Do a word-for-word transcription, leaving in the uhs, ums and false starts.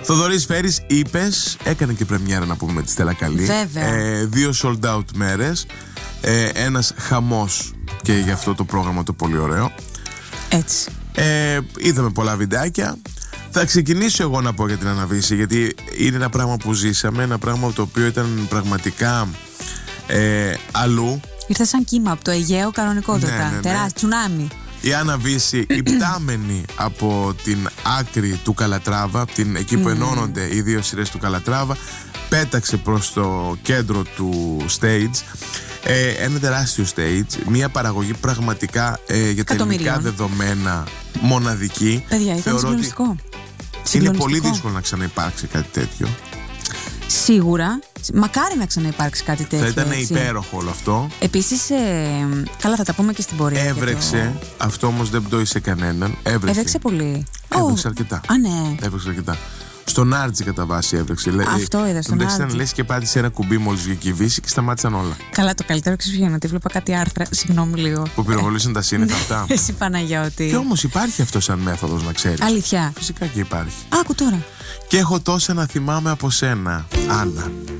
Θοδωρής Φέρης, είπες, έκανε και πρεμιέρα να πούμε με τη Στέλλα Καλή. Βέβαια. Ε, δύο sold out μέρες. Ε, ένας χαμός και για αυτό το πρόγραμμα το πολύ ωραίο. Έτσι. Ε, είδαμε πολλά βιντεάκια. Θα ξεκινήσω εγώ να πω για την Αναβίση, γιατί είναι ένα πράγμα που ζήσαμε, ένα πράγμα το οποίο ήταν πραγματικά ε, αλλού. Ήρθε σαν κύμα από το Αιγαίο κανονικότατα. Ναι, ναι, ναι. Τεράστιο τσουνάμι. Η Άννα Βύση, υπτάμενη από την άκρη του Καλατράβα, από την, εκεί που ενώνονται οι δύο σειρές του Καλατράβα, πέταξε προς το κέντρο του stage. Ε, ένα τεράστιο stage, μια παραγωγή πραγματικά ε, για τα ελληνικά δεδομένα μοναδική. Παιδιά, ήταν συγκλονιστικό. Είναι πολύ δύσκολο να ξαναυπάρξει κάτι τέτοιο. Σίγουρα. Μακάρι να ξαναυπάρξει κάτι τέτοιο. Θα ήταν έτσι. υπέροχο όλο αυτό. Επίσης, ε, καλά, θα τα πούμε και στην πορεία. Έβρεξε, το... αυτό όμως δεν πτώει σε κανέναν. Έβρεξε, έβρεξε πολύ. Έβρεξε oh. αρκετά. Α, ναι. Έβρεξε αρκετά. Στον Άρτζη κατά βάση έβρεξε. Αυτό είδα στον Άρτζη. Ήταν λες και πάτησε ένα κουμπί μόλις βγήκε η Βύση και σταμάτησαν όλα. Καλά, το καλύτερο ξεσυγένω ότι βλέπα κάτι άρθρα. Συγγνώμη λίγο. Που πυροβολήσαν τα σύννεφα αυτά. Εσύ Παναγιώτη. Και όμως υπάρχει αυτό σαν μέθοδος, να ξέρεις. Αλήθεια. Φυσικά και υπάρχει. Άκου τώρα. Και έχω τόσα να θυμάμαι από σένα, Άννα.